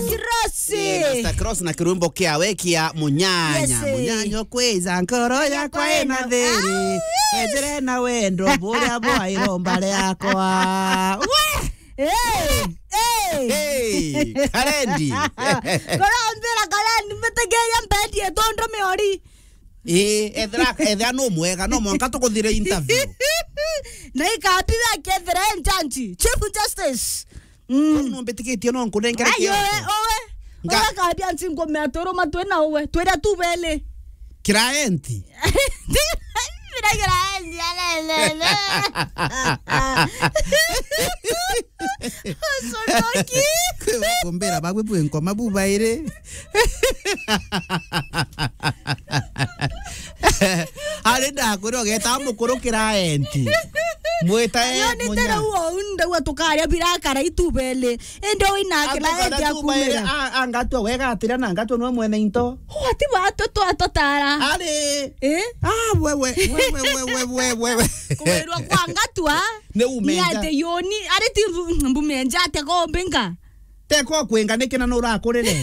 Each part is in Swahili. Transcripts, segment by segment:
Cross. Mr. Cross na kirumbo kia wekia munyanya. Yes, Munyanyo kweza nkoro ya kwa ena thiri. Ejere na wendo buria bwa irombale yakwa. Hey, Kalendi. Korambira Kalendi mtegeya mbendi etondo meori. Edra no mwega no mwanka tukuthire interview. Na ikapiwa kethera entanti. Chief Justice. No mbetikitie no nkunengera kia. Ayo owe kabia nsingo meatoro matwena owe. Twera tubele. Clienti. Mira clienti alele. Sonoki. Kombera bagwe bwenko mabubaire. Arenda kurogeta mukuru clienti. Mweta Yo nitera uunda watukaria birakara itubele. Endo ina clienti akumira. Angatwa wega atira na ngatwa no mwene into. Ati watoto atotara. Ale. Wewe. Kumerwa kwa ngatwa. Ne umenja. Ni ate yoni areti mbumenja ate ko benga. Teko kwenga nekena no urakorere.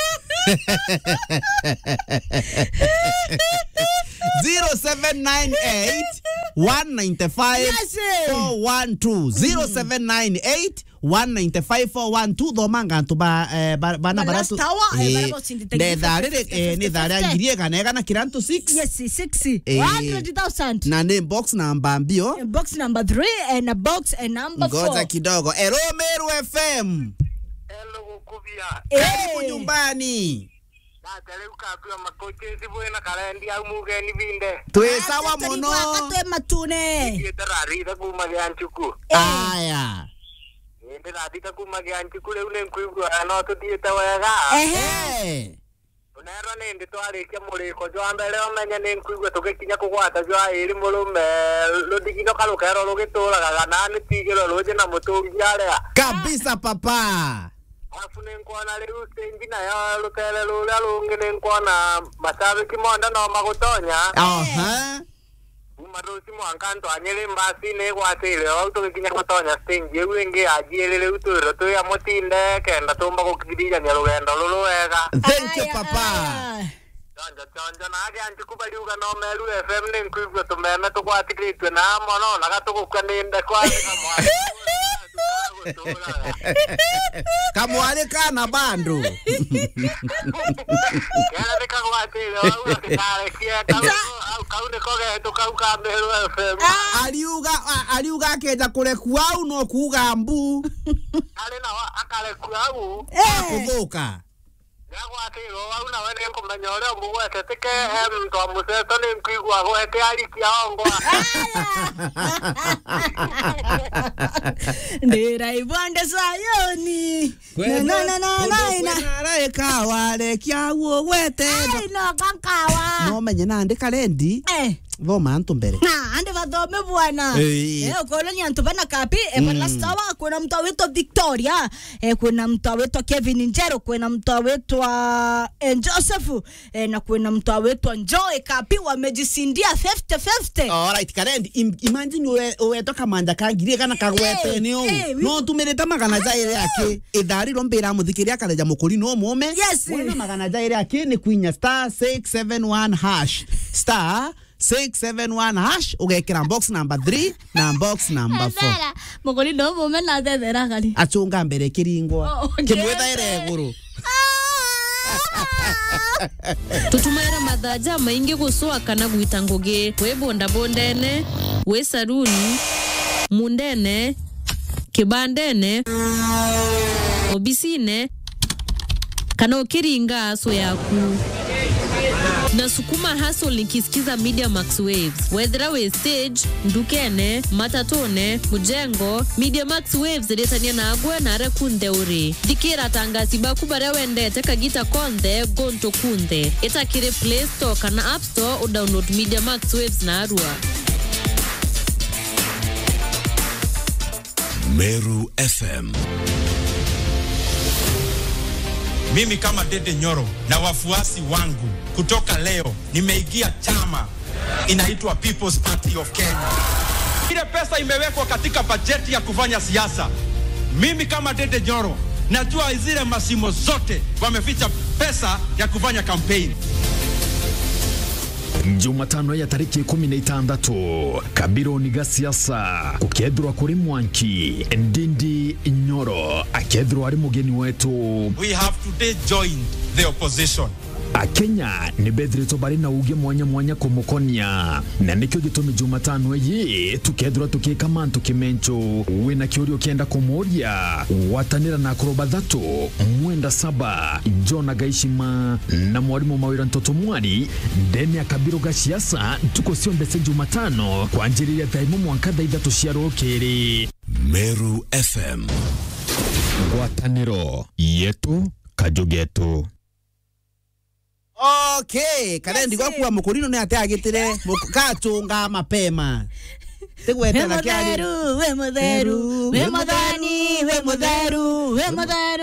0798 195 412 0798 195 412 domanga ntuba bana baratu ne dare ngirie kana kana kiranto 6 yes 6 100,000 na ne box number mbio box number 3 and a box and number 4 ngoja kidogo Meru FM. Hello kukubia karibu nyumbani. Ukapiwa makochezi bwena Kalendi au mugeni binde. Twe sawa mono. Twe matune. Yetararida kuma gyanchuku. Aya. Yetararida kuma gyanchuku le ule nkuigwa no tudieta wega. Unero nindi twarikia muriko jwa mbere omenya ni nkuigwa tugikinya kugwata jwa iri murume ludigino kalukero lugituraga kana ni tigiro ruje na mutungi aria. Kabisa papa. Afune nkwana leo sengi na ya lutele lula lungene nkwana masabiki monda no magutonya. Umarusi mwankanto anyele mbasi ne gwatire auto kinya gutonya sengi wenge ajielele uturo to ya motinde kenda tumba kukidija ni rugendo lulu wega. Thank you papa. Chanja na age antikubali uga no Meru FM ne nkuigwa tumeme tukwatikritwe na mono na gatukukandinde kwa kamwa. Kamwale kana bando. Kana nikagwatire au kare kia kaune koge tukauka Meru FM. Aliuga keja kule kwau no kuga mbu. Ale na akale kwau. Kuvuka. Yagwatire au na wene kumanyore mbuwete tike ndo museto ni nkwigwa gwete ali kiaongo. Ndira ibwande sayoni. Na kawale kiawo wete. No kankawa. No menye nande Kalendi. Voma antumbere. Ande vadome bwana. Kola ni antubana kapi lastawa kuna mtu wetu Victoria, kuna mtu wetu Kevin Njero, kuna mtu wetu Joseph, na kuna mtu wetu Joy kapi wamejisindia 50-50. Alright Kalendi, imagine wewe manda kangirie kana kagwete nio. No tumereta magana jaire yake. Idari rombera muthikiria kaleja mukuri no mume. Yes. Wena magana jaire yake ni kwinya *671# *671# ugekira box number 3 na box number 4. Mugori no mume na thethera gali. Achunga mbere kiringo. Kimweta ere guru. Tutumaira madhaja maingi guswa kana gwita ngugi we bonda bondene we saruni mundene kibandene obisine kana ukiringa aso yaku na sukuma hustle nikisikiza Media Max Waves whether we stage ndukene matatone mujengo Media Max Waves retania na agwe na rekunde uri dikira tangasi bakubare wende teka gita konde gonto kunde etakire Play Store kana App Store o download Media Max Waves na arua. Meru FM. Mimi kama Dede Nyoro na wafuasi wangu kutoka leo nimeingia chama inaitwa People's Party of Kenya. Ile pesa imewekwa katika bajeti ya kufanya siasa. Mimi kama Dede Nyoro Najua zile masimo zote wameficha pesa ya kufanya kampeni. Jumatano ya tariki 16 Kabironi ga siasa kukethirwa kuri Mwanki Ndindi Nyoro akethirwa ari mugeni wetu. We have today joined the opposition. Akenya ni bethirito bari na uge mwanya kumukonia na nikyo gitumi Jumatano yi tukethirwa tukika mantu kimencho wina kiurio kienda kumuria watanira na akoroba 3 mwenda 7 Jona Gaishima na mwalimu Mawira Ntoto Mwari ndeni ya Kabiro ga siasa tuko siondese Jumatano kwa njiri ya thaimu mwankada 3 cia rukiri. Meru FM Ngwataniro yetu kajugetu. Okay, kalendi kwa kuwa mukurino ne ate agitire mukachunga mapema. We mutheru, we mutheru, we muthani, we mutheru, we mutheru.